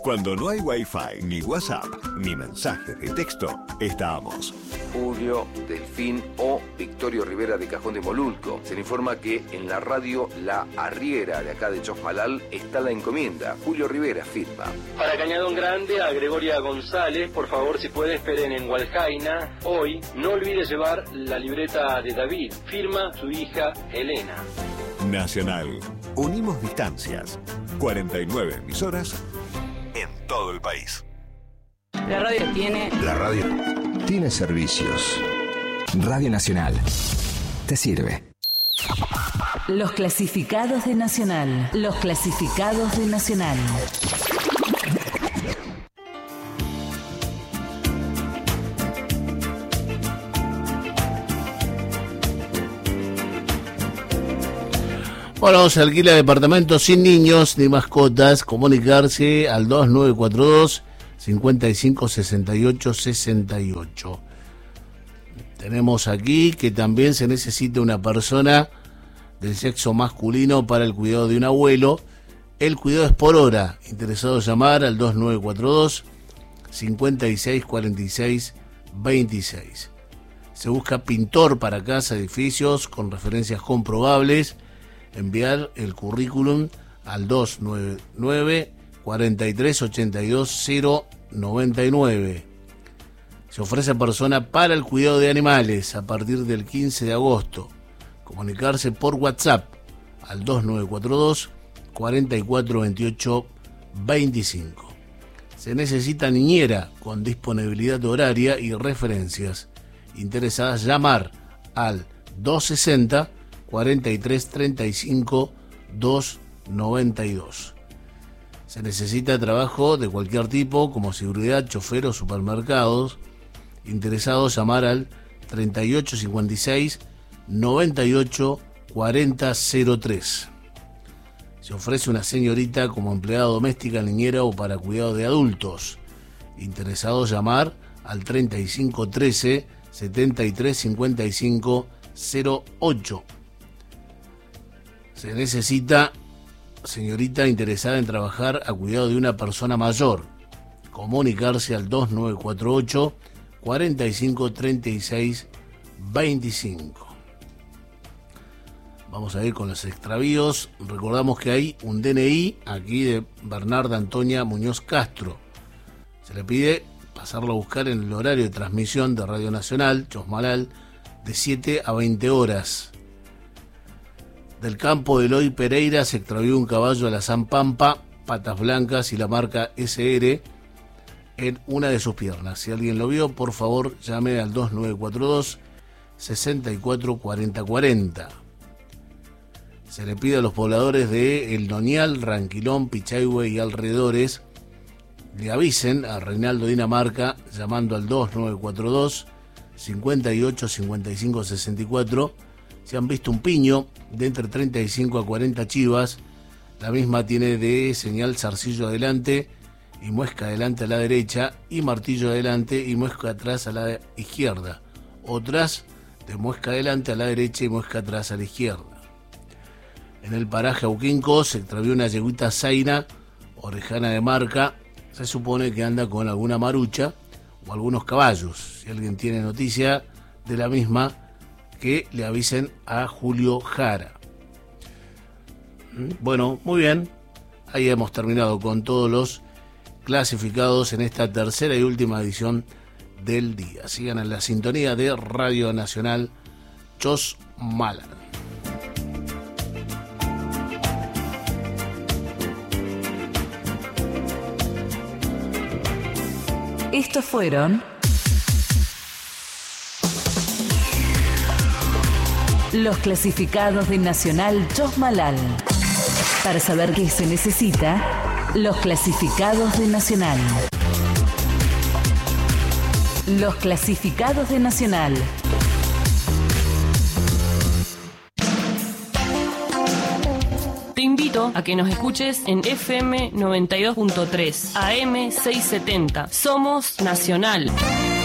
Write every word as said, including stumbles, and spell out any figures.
Cuando no hay Wi-Fi, ni WhatsApp, ni mensajes de texto, estamos. Julio, Delfín o Victorio Rivera de Cajón de Molulco. Se le informa que en la radio La Arriera de acá de Chosmalal está la encomienda. Julio Rivera firma. Para Cañadón Grande, a Gregoria González, por favor, si puede, esperen en Hualjaina. Hoy, no olvide llevar la libreta de David. Firma su hija Elena. Nacional. Unimos distancias. cuarenta y nueve emisoras en todo el país. La radio tiene... La radio tiene servicios. Radio Nacional. Te sirve. Los clasificados de Nacional. Los clasificados de Nacional. Bueno, se alquila departamentos sin niños ni mascotas. Comunicarse al dos nueve cuatro dos, cinco cinco seis ocho seis ocho. Tenemos aquí que también se necesita una persona del sexo masculino para el cuidado de un abuelo. El cuidado es por hora. Interesado llamar al dos nueve cuatro dos, cinco seis cuatro seis dos seis. Se busca pintor para casa, edificios con referencias comprobables. Enviar el currículum al dos nueve nueve, cuatro tres ocho dos, cero nueve nueve. Se ofrece persona para el cuidado de animales a partir del quince de agosto. Comunicarse por WhatsApp al dos nueve cuatro dos, cuatro cuatro dos ocho dos cinco. Se necesita niñera con disponibilidad horaria y referencias. Interesadas llamar al dos sesenta, cuarenta y tres treinta y cinco, doscientos noventa y dos. Se necesita trabajo de cualquier tipo, como seguridad, chofer o supermercados. Interesados llamar al treinta y ocho cincuenta y seis, noventa y ocho cuarenta cero tres. Se ofrece una señorita como empleada doméstica, niñera o para cuidado de adultos. Interesados llamar al treinta y cinco trece, setenta y tres cincuenta y cinco, cero ocho. Se necesita señorita interesada en trabajar a cuidado de una persona mayor. Comunicarse al dos nueve cuatro ocho, cuarenta y cinco treinta y seis veinticinco. Vamos a ir con los extravíos. Recordamos que hay un D N I aquí de Bernarda Antonia Muñoz Castro. Se le pide pasarlo a buscar en el horario de transmisión de Radio Nacional, Chosmalal, de siete a veinte horas. Del campo de Eloy Pereira se extravió un caballo a la San Pampa, patas blancas y la marca S R en una de sus piernas. Si alguien lo vio, por favor llame al dos nueve cuatro dos, sesenta y cuatro cuarenta cuarenta. Se le pide a los pobladores de El Noñal, Ranquilón, Pichahue y alrededores le avisen a Reinaldo Dinamarca llamando al dos nueve cuatro dos, cincuenta y ocho cincuenta y cinco sesenta y cuatro. Si han visto un piño de entre treinta y cinco a cuarenta chivas, la misma tiene de señal zarcillo adelante y muesca adelante a la derecha y martillo adelante y muesca atrás a la izquierda. Otras de muesca adelante a la derecha y muesca atrás a la izquierda. En el paraje Auquinco se extravió una yeguita zaina, orejana de marca. Se supone que anda con alguna marucha o algunos caballos. Si alguien tiene noticia de la misma, que le avisen a Julio Jara. Bueno, muy bien. Ahí hemos terminado con todos los clasificados en esta tercera y última edición del día. Sigan en la sintonía de Radio Nacional Chosmalal. Estos fueron los clasificados de Nacional Chosmalal. Para saber qué se necesita, los clasificados de Nacional. Los clasificados de Nacional. Te invito a que nos escuches en F M noventa y dos punto tres, A M seiscientos setenta. Somos Nacional.